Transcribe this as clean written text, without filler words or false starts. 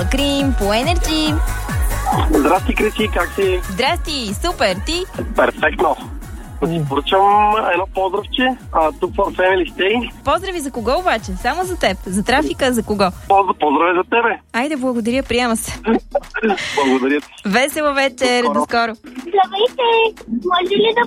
Макрим по Energy. Здрасти, Криси, как си? Здрасти, супер, ти? Перфектно. Да си поръчам едно поздравче, тук в Family Stay. Поздрави за кого обаче? Само за теб. За трафика за кого? Поздрави за тебе. Айде, благодаря, приема се. Благодаря ти. Весела вечер, до скоро. Здравейте! Може ли да